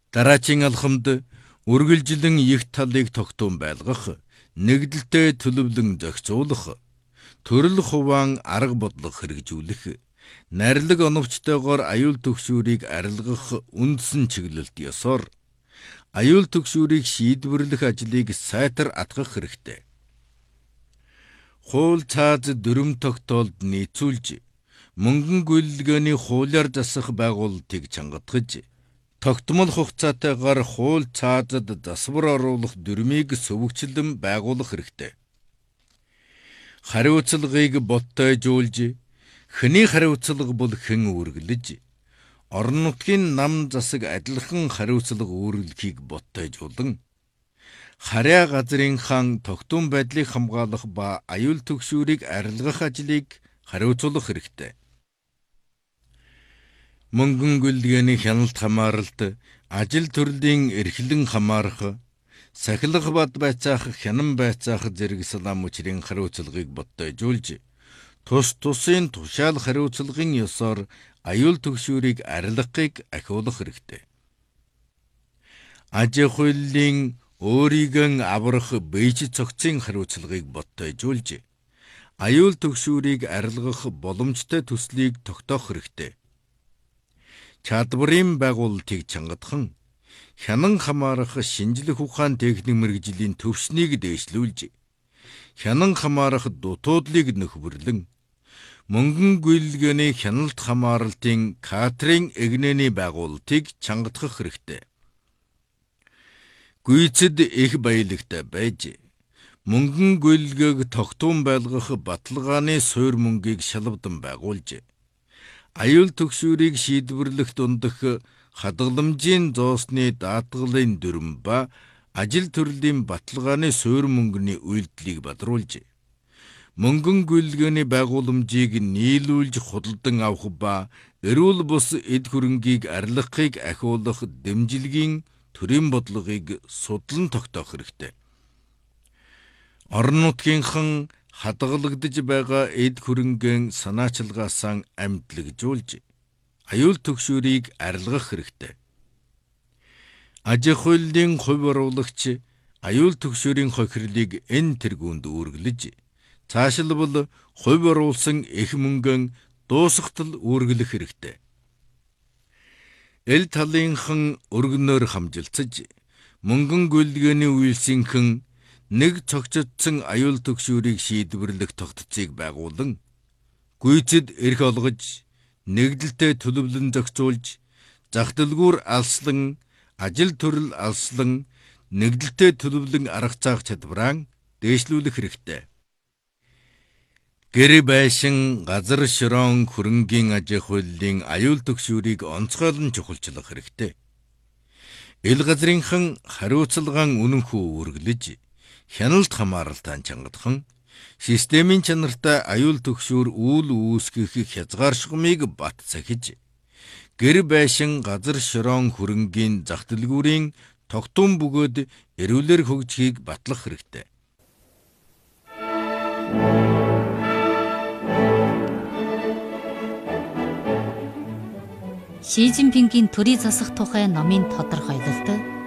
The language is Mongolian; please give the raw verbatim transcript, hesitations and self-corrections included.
Дараачийн алхамд үргэлжлэн их талыг тогтун байлгах, нэгдэлтэй төлөвлөн зохицуулах, төрөл хуваан арга бодлого хэрэгжүүлэх, найрлаг оновчтойгоор аюул түгшүүрийг арилгах үндсэн чиглэлт ёсоор аюул түгшүүрийг шийдвэрлэх ажлыг сайтар атгах хэрэгтэй. Хууль цааз дүрм тогтоолд нийцүүлж, мөнгөн гүйлгээний хуулиар засах байгуулалтыг чангатгаж, тогтмол хугацаатайгаар хууль цаазад засвар оруулах дүрмийг сөвөгчлөн байгуулах хэрэгтэй. Хариуцлагыг боттойжуулж, хэний хариуцлага бол хэн үргэлж, орон нутгийн нам засаг адилхан хариуцлага үүргэлхийг боттойжуулан, харьяа газрын хан тогтун байдлыг хамгаалах ба аюул түгшүүрийг арилгах ажлыг хариуцуулах хэрэгтэй. Мөнгөн гүйлгээний хяналт хамааралт, ажил төрлийн эрхлэн хамаарах, сахилах бад байцаах, хянан байцаах зэрэг салам учрын хариуцлагыг боттойжуулж, тус тусын тушаал хариуцлагын ёсоор аюул түгшүүрийг арилгахыг ахиулах хэрэгтэй. Аж ахуйлын өөрийгөө аврах бийж цогцын хариуцлагыг боттойжуулж, аюул түгшүүрийг арилгах боломжтой төслийг тогтоох хэрэгтэй. Чадварын байгуулалтыг чангадахан, хянан хамаарах шинжлэх ухаан техник мэргэжлийн төвшнийг дээшлүүлж, хянан хамаарах дутуудлыг нөхөрлөн, мөнгөн гүйлгээний хяналт хамааралтын кадрын эгнээний байгуулалтыг чангадах хэрэгтэй. Гүйцэд их баялагтай байж, мөнгөн гүйлгээг тогтун байлгах баталгааны суур мөнгийг шалвдан байгуулж, аюул түгшүүрийг шийдвэрлэх дундах хадгаламжийн зоосны даатгалын дүрм ба ажил төрлийн баталгааны суур мөнгөний үйлдэлийг бадруулж, мөнгөн гүйлгээний байгууламжийг нийлүүлж худалдан авах ба эрүүл бус эд хөрөнгийг арилгахыг ахиулах дэмжлэгийн төрийн бодлогыг судлан тогтоох хэрэгтэй. Орон нутгийнхан хадгалагдж байгаа эд хөрөнгөө санаачилгаасаа амьтлагжуулж, аюул түгшүүрийг арилгах хэрэгтэй. Аж ахуйлын хувь оруулагч аюул түгшүүрийн хохирлыг энэ тэргуунд үүргэлж, цаашлбал хувь оруулсан их мөнгөн дуусгатал үүргэлэх хэрэгтэй. Эл талынхан өргөнөөр хамжилцаж, мөнгөн гүйлгээний үйлсийнхэн нэг цогцодсон аюул түгшүүрийг шийдвэрлэх тогтцыг байгуулан, гүйцэд эрх олгож, нэгдэлтэй төлөвлөн зохицуулж, зах дэлгүүр алслан, ажил төрөл алслан, нэгдэлтэй төлөвлөн арга цаах чадвараа дээшлүүлэх хэрэгтэй. Гэр байшин, газар широн, хөрөнгийн аж ахуйлын аюул түгшүүрийг онцгойлон чухалчлах хэрэгтэй. Эл газрынхан хариуцлагаан үнэнхүү үргэлж, хяналт хамааралтаа чангадахан, системийн чанартай аюул түгшүүр үйл үүсгэх хязгааршгамыг бат цахиж, гэр байшин, газар широн, хөрөнгийн зах дэлгүүрийн тогтун бөгөөд эрүүлэр хөгжихийг батлах хэрэгтэй. Ши Жинпингийн төрийн засах тухай номын тодорхойлолт